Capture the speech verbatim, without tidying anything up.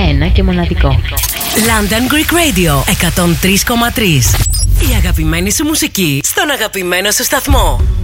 Ένα και μοναδικό. London Greek Radio εκατόν τρία κόμμα τρία. Η αγαπημένη σου μουσική στον αγαπημένο σου σταθμό.